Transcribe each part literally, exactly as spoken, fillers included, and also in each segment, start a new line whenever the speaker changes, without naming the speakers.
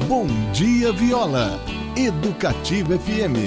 Bom Dia Viola, Educativa F M.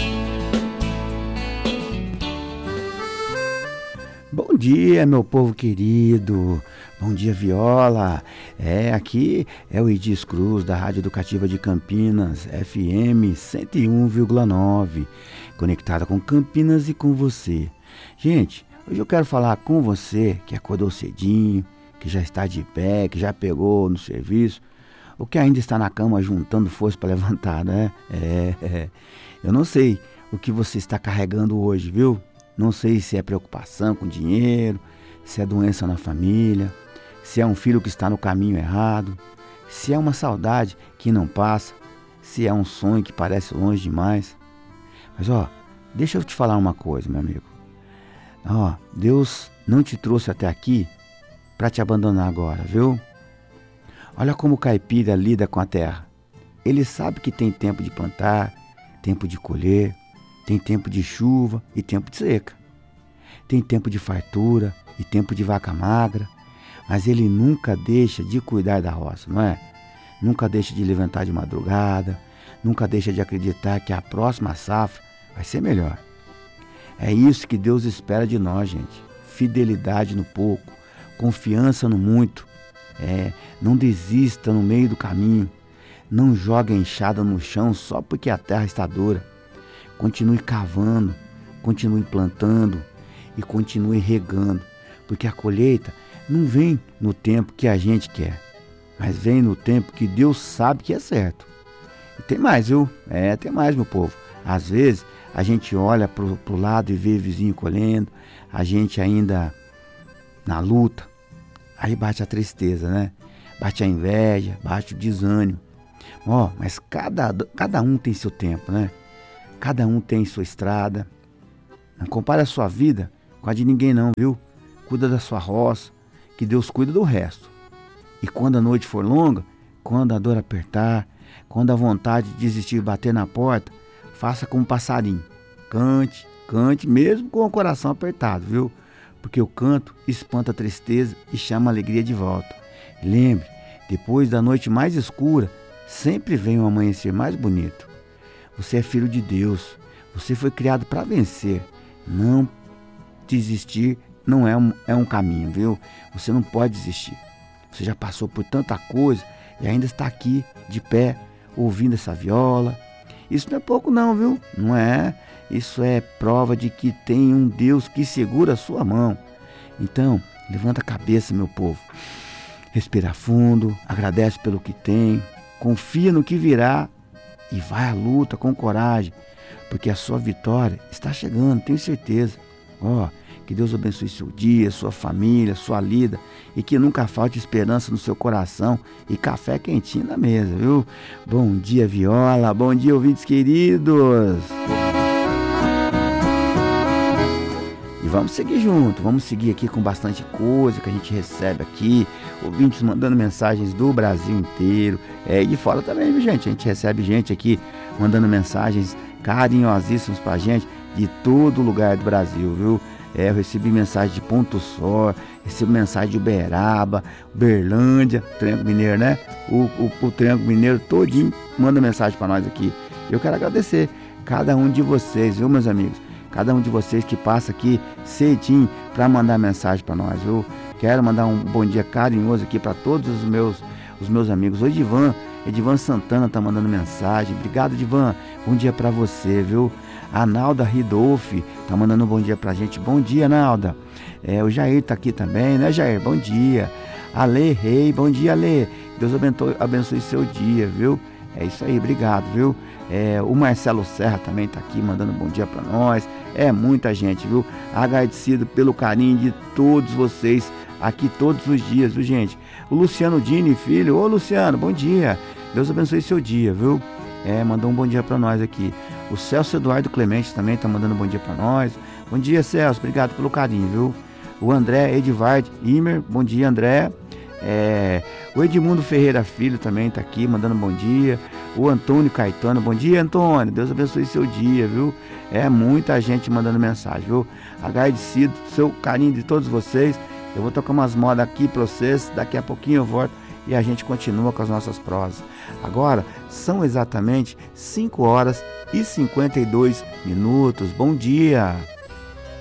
Bom dia, meu povo querido. Bom dia, Viola. É, aqui é o Edis Cruz, da Rádio Educativa de Campinas, F M cento e um vírgula nove, conectada com Campinas e com você. Gente, hoje eu quero falar com você que acordou cedinho, que já está de pé, que já pegou no serviço, ou que ainda está na cama juntando força para levantar, né? É, é, eu não sei o que você está carregando hoje, viu? Não sei se é preocupação com dinheiro, se é doença na família, se é um filho que está no caminho errado, se é uma saudade que não passa, se é um sonho que parece longe demais. Mas ó, deixa eu te falar uma coisa, meu amigo. Ó, Deus não te trouxe até aqui para te abandonar agora, viu? Olha como o caipira lida com a terra. Ele sabe que tem tempo de plantar, tempo de colher, tem tempo de chuva e tempo de seca. Tem tempo de fartura e tempo de vaca magra, mas ele nunca deixa de cuidar da roça, não é? Nunca deixa de levantar de madrugada, nunca deixa de acreditar que a próxima safra vai ser melhor. É isso que Deus espera de nós, gente. Fidelidade no pouco, confiança no muito. É, não desista no meio do caminho. Não jogue a enxada no chão só porque a terra está dura. Continue cavando, continue plantando e continue regando, porque a colheita não vem no tempo que a gente quer, mas vem no tempo que Deus sabe que é certo. E tem mais, viu? É, tem mais, meu povo. Às vezes a gente olha pro, pro lado e vê o vizinho colhendo, a gente ainda na luta, aí bate a tristeza, né? Bate a inveja, bate o desânimo. Ó, mas cada, cada um tem seu tempo, né? Cada um tem sua estrada. Não compare a sua vida com a de ninguém não, viu? Cuida da sua roça, que Deus cuida do resto. E quando a noite for longa, quando a dor apertar, quando a vontade de desistir bater na porta, faça como um passarinho. Cante, cante mesmo com o coração apertado, viu? Porque o canto espanta a tristeza e chama a alegria de volta. E lembre, depois da noite mais escura, sempre vem um amanhecer mais bonito. Você é filho de Deus. Você foi criado para vencer. Não desistir não é um, é um caminho, viu? Você não pode desistir. Você já passou por tanta coisa e ainda está aqui, de pé, ouvindo essa viola. Isso não é pouco não, viu? Não é. Isso é prova de que tem um Deus que segura a sua mão. Então, levanta a cabeça, meu povo. Respira fundo, agradece pelo que tem, confia no que virá. E vai à luta com coragem, porque a sua vitória está chegando, tenho certeza. Ó, oh, que Deus abençoe seu dia, sua família, sua lida, e que nunca falte esperança no seu coração e café quentinho na mesa, viu? Bom dia, Viola, bom dia, ouvintes queridos. E vamos seguir junto, vamos seguir aqui com bastante coisa que a gente recebe aqui, ouvintes mandando mensagens do Brasil inteiro, é, e de fora também, viu, gente? A gente recebe gente aqui mandando mensagens carinhosíssimas pra gente de todo lugar do Brasil, viu? É, eu recebi mensagem de Ponto Sor, recebi mensagem de Uberaba, Uberlândia, Triângulo Mineiro, né? O, o, o Triângulo Mineiro todinho manda mensagem pra nós aqui. Eu quero agradecer cada um de vocês, viu, meus amigos? Cada um de vocês que passa aqui cedinho para mandar mensagem para nós, viu? Quero mandar um bom dia carinhoso aqui para todos os meus, os meus amigos. O Edivan, Edivan Santana tá mandando mensagem. Obrigado, Edivan. Bom dia para você, viu? A Nalda Ridolfi tá mandando um bom dia pra gente. Bom dia, Nalda. É, o Jair tá aqui também, né, Jair? Bom dia. Ale Rei, bom dia, Ale. Deus abençoe, abençoe seu dia, viu? É isso aí, obrigado, viu? É, o Marcelo Serra também tá aqui mandando um bom dia para nós. É muita gente, viu? Agradecido pelo carinho de todos vocês aqui todos os dias, viu, gente? O Luciano Dini, filho. Ô, Luciano, bom dia. Deus abençoe seu dia, viu? É, mandou um bom dia para nós aqui. O Celso Eduardo Clemente também tá mandando um bom dia para nós. Bom dia, Celso. Obrigado pelo carinho, viu? O André Edvard Imer. Bom dia, André. É, o Edmundo Ferreira Filho também tá aqui mandando um bom dia. O Antônio Caetano, bom dia, Antônio, Deus abençoe seu dia, viu? É muita gente mandando mensagem, viu? Agradecido seu carinho de todos vocês. Eu vou tocar umas modas aqui pra vocês, daqui a pouquinho eu volto e a gente continua com as nossas prosas. Agora são exatamente cinco horas e cinquenta e dois minutos. Bom dia!